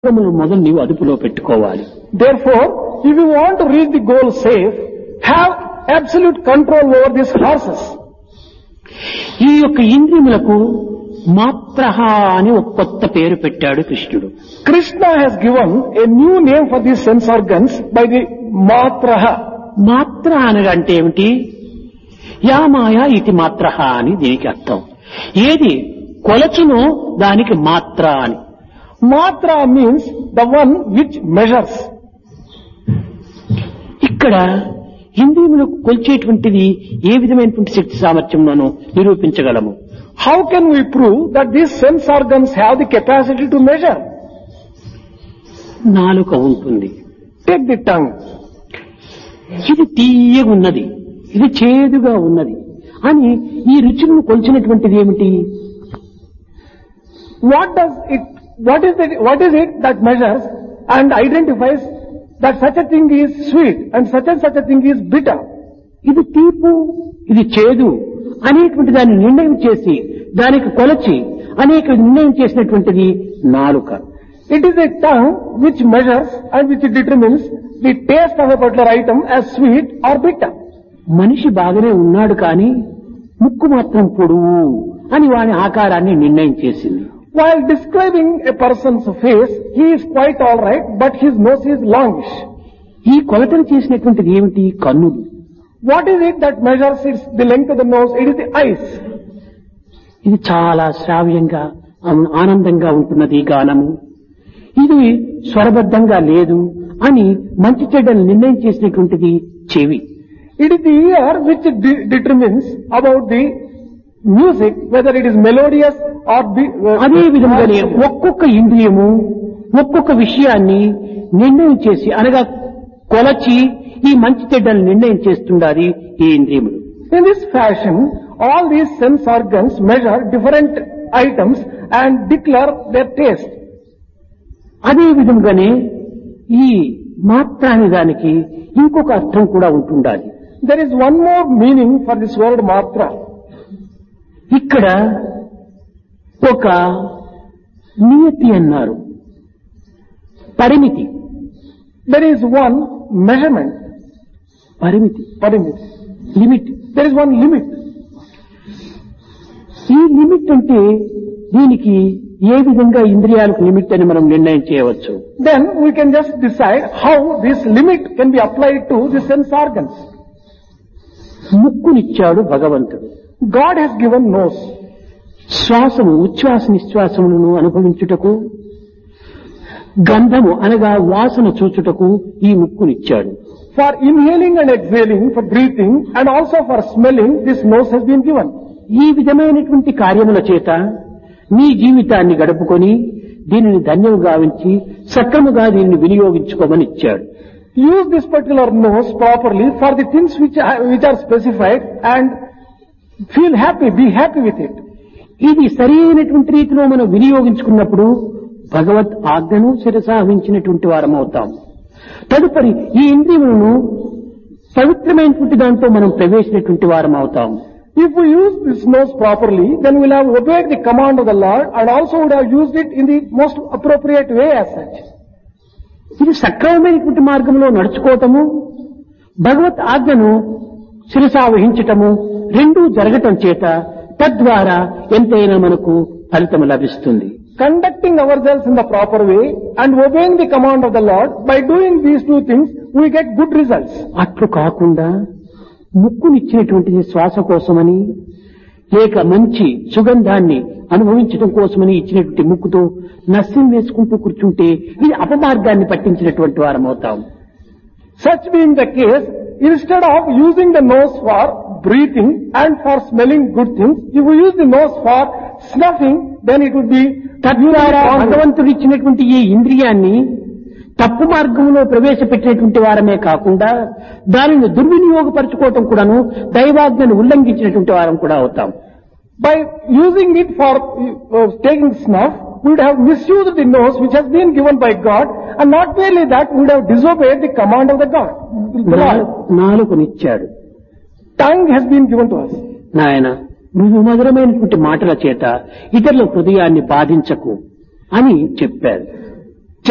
మొదలు నీవు అదుపులో పెట్టుకోవాలి. Therefore, if you want to reach the goal safe, have absolute control over these horses. ఈ యొక్క ఇంద్రియములకు మాత్రహ అని ఒక కొత్త పేరు పెట్టాడు కృష్ణుడు. Krishna has given a new name for these sense organs by the matraha. మాత్ర అనగంటే ఏమిటి? యామాయ ఇతి మాత్రహ అని దీనికి అర్థం. ఏది కొలచునో దానికి మాత్ర అని. Matra means the one which measures. ఇక్కడ ఇంద్రియములకు కొలిచేటువంటిది ఏ విధమైనటువంటి శక్తి సామర్థ్యంలోనూ నిరూపించగలము. How can we prove that these sense organs have the capacity to measure? నాలుక ఉంటుంది. Take the tongue. ఇది తీయగా ఉన్నది, ఇది చేదుగా ఉన్నది అని ఈ రుచులను కొలిచినటువంటిది ఏమిటి? What is it that measures and identifies that such a thing is sweet and such a thing is bitter? ఇది తీపు, ఇది చేదు అనేటువంటి దాన్ని నిర్ణయం చేసి దానికి కొలచి అనేక నిర్ణయం చేసినటువంటిది నాలుక. It is a tongue which measures and which determines the taste of a particular item as sweet or bitter. మనిషి బాగానే ఉన్నాడు కానీ ముక్కు మాత్రం పొడువు అని వాని ఆకారాన్ని నిర్ణయం చేసింది. While describing a person's face, he is quite all right, but his nose is longish. ఈ కొలతలు చేసినటువంటిది ఏమిటి? కన్నులు. What is it that measures the length of the nose? It is the eyes. ఇది చాలా శ్రావ్యంగా ఆనందంగా ఉంటున్నది ఈ గానము, ఇది స్వరబద్ధంగా లేదు అని మంచి చెడ్డలు నిర్ణయం చేసినటువంటిది చెవి. It is the ear which determines about the music, whether it is melodious or అదే విధంగానే ఒక్కొక్క ఇంద్రియము ఒక్కొక్క విషయాన్ని నిర్ణయం చేసి అనగా కొలచి ఈ మంచి చెడ్డలు నిర్ణయం చేస్తుండాలి ఈ ఇంద్రియములు. In this fashion, all these sense organs measure different items and declare their taste. అదే విధంగానే ఈ మాత్ర అనే దానికి ఇంకొక అర్థం కూడా ఉంటుండాలి. There is one more meaning for this word matra. ఇక్కడ ఒక నియతి అన్నారు, పరిమితి. There is one measurement. పరిమితి, limit. There is one limit. ఈ లిమిట్ అంటే దీనికి ఏ విధంగా ఇంద్రియాలకు లిమిట్ అని మనం నిర్ణయం చేయవచ్చు. Then we can just decide how this limit can be applied to the sense organs. ముక్కునిచ్చాడు భగవంతుడు. God has given nose. శ్వాసము ఉచ్ఛ్వాస నిశ్వాసములను అనుభవించుటకు, గంధము అనగా వాసన చూచుటకు ఈ ముక్కునిచ్చాడు. For inhaling and exhaling, for breathing and also for smelling, this nose has been given. ఈ విధమైనటువంటి కార్యముల చేత నీ జీవితాన్ని గడుపుకొని దీనిని ధన్యం గావించి సక్రముగా దీనిని వినియోగించుకోమని ఇచ్చాడు. Use this particular nose properly for the things which are specified and feel happy, be happy with it. ఇది సరైనటువంటి రీతిలో మనం వినియోగించుకున్నప్పుడు భగవత్ ఆజ్ఞను శిరసావహించినటువంటి వారం అవుతాం. తదుపరి ఈ ఇంద్రియములను పవిత్రమైనటువంటి దాంట్లో మనం ప్రవేశించినటువంటి వారం అవుతాం. If we use this nose properly, then we'll have obeyed the command of the Lord and also would have used it in the most appropriate way as such. ఇది సక్రమమైనటువంటి మార్గంలో నడుచుకోవటము, భగవత్ ఆజ్ఞను శిరసావహించటము రెండూ జరగటం చేత తద్వారా ఎంతైనా మనకు ఫలితం లభిస్తుంది. Conducting ourselves in the proper way and obeying the command of the Lord, by doing these two things, we get good results. అట్లు కాకుండా ముక్కునిచ్చినటువంటిది శ్వాస కోసమని లేక మంచి సుగంధాన్ని అనుభవించడం కోసమని ఇచ్చినటువంటి ముక్కుతో నస్యం వేసుకుంటూ కూర్చుంటే ఇది అపమార్గాన్ని పట్టించినటువంటి వారం అవుతాం. Such being the case, instead of using the nose for breathing and for smelling good things, if we use the nose for snuffing, then it would be తద్వారా భగవంతుడు ఇచ్చినటువంటి ఈ ఇంద్రియాన్ని తప్పు మార్గంలో ప్రవేశపెట్టినటువంటి వారమే కాకుండా దానిని దుర్వినియోగపరచుకోవటం కూడాను దైవాజ్ఞను ఉల్లంఘించినటువంటి వారం కూడా అవుతాం. By using it for taking snuff, we would have misused the nose which has been given by God, and not merely that, we would have disobeyed the command of the God. నాలుకనిచ్చాడు. Tongue has been given to us. నాయన నువ్వు మధురమైనటువంటి మాటల చేత ఇతరుల హృదయాన్ని బాధించకు అని చెప్పారు.